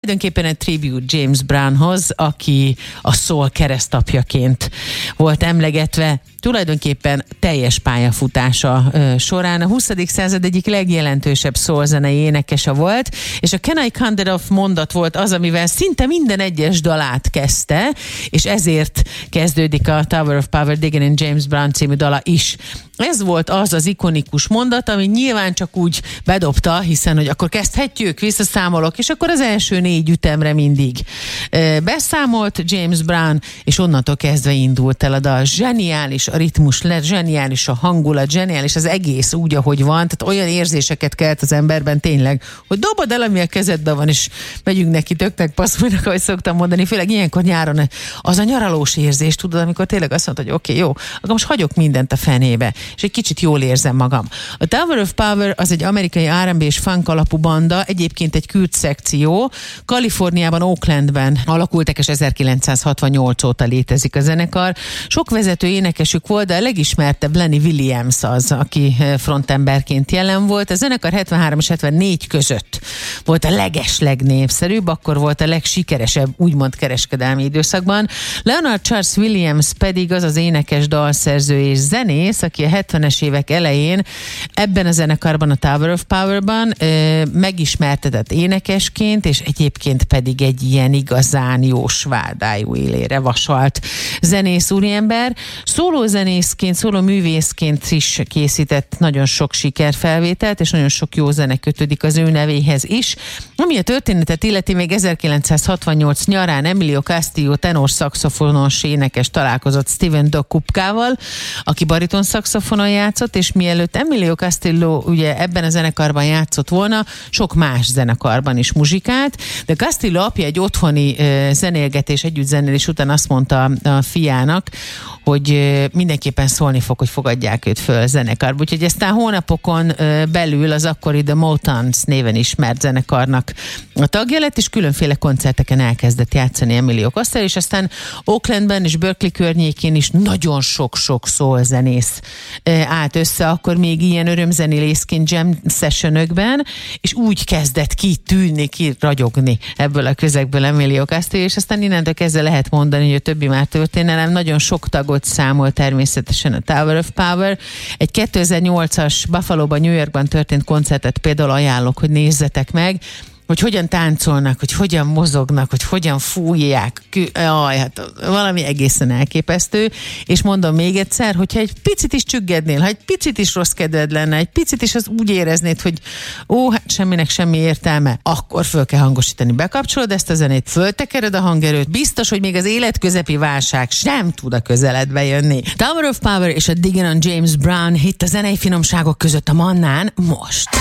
tulajdonképpen egy tribute James Brownhoz, aki a soul keresztapjaként volt emlegetve, tulajdonképpen teljes pályafutása során. A 20. század egyik legjelentősebb soul-zenei énekese volt, és a Can I Count It Off mondat volt az, amivel szinte minden egyes dalát kezdte, és ezért kezdődik a Tower of Power Diggin' in James Brown című dala is. Ez volt az ikonikus mondat, ami nyilván csak úgy bedobta, hiszen, hogy akkor kezdhetjük, visszaszámolok, és akkor az első 4 ütemre mindig beszámolt James Brown, és onnantól kezdve indult el a dal. Zseniális a ritmus, zseniális a hangulat, zseniális az egész úgy, ahogy van, tehát olyan érzéseket kelt az emberben tényleg, hogy dobod el, ami a kezedben van, és megyünk neki töknek passzolnak, ahogy szoktam mondani, főleg ilyenkor nyáron az a nyaralós érzés, tudod, amikor tényleg azt mondod, hogy oké, jó, akkor most hagyok mindent a fenébe, és egy kicsit jól érzem magam. A Tower of Power az egy amerikai R&B és funk alapú banda, egyébként egy küld szekció. Kaliforniában, Oaklandben alakultak, és 1968 óta létezik a zenekar. Sok vezető énekesük volt, de a legismertebb Lenny Williams az, aki frontemberként jelen volt. A zenekar 73 és 74 között volt a legnépszerűbb, akkor volt a legsikeresebb, úgymond kereskedelmi időszakban. Leonard Charles Williams pedig az énekes, dalszerző és zenész, aki a 70-es évek elején ebben a zenekarban, a Tower of Power-ban megismertetett énekesként, és egyébként pedig egy ilyen igazán jó svádájú élére vasalt zenész úriember. Szólózenészként, szólóművészként is készített nagyon sok sikerfelvételt, és nagyon sok jó zene kötődik az ő nevéhez is. Ami a történetet illeti, még 1968 nyarán Emilio Castillo tenor szaxofonos énekes találkozott Steven Doug Kupkával, aki bariton szaxofonon játszott, és mielőtt Emilio Castillo ugye ebben a zenekarban játszott volna, sok más zenekarban is muzsikált, de Castillo apja egy otthoni zenélgetés, együttzenélés után azt mondta a fiának, hogy mindenképpen szólni fog, hogy fogadják őt föl zenekarba. Úgyhogy aztán hónapokon belül az akkori The Motowns néven ismert zenekarnak a tagja lett, és különféle koncerteken elkezdett játszani Emilio Costello, és aztán Oaklandben és Berkeley környékén is nagyon sok soul zenész állt össze, akkor még ilyen örömzenélészként jam sessionökben, és úgy kezdett kitűnni, kiragyogni ebből a közegből Emilio Costello, és aztán innentől kezdve lehet mondani, hogy a többi már történelem. Nagyon sok tagot számol természetesen a Tower of Power. Egy 2008-as Buffalo-ban, New Yorkban történt koncertet például ajánlok, hogy nézzetek meg, hogy hogyan táncolnak, hogy hogyan mozognak, hogy hogyan fújják. Hát valami egészen elképesztő. És mondom még egyszer, hogyha egy picit is csüggednél, ha egy picit is rossz kedved lenne, egy picit is az úgy éreznéd, hogy hát semminek semmi értelme, akkor föl kell hangosítani. Bekapcsolod ezt a zenét, föltekered a hangerőt, biztos, hogy még az életközepi válság sem tud a közeledbe jönni. Tower of Power és a Diggin' on James Brown itt a zenei finomságok között a Mannán most.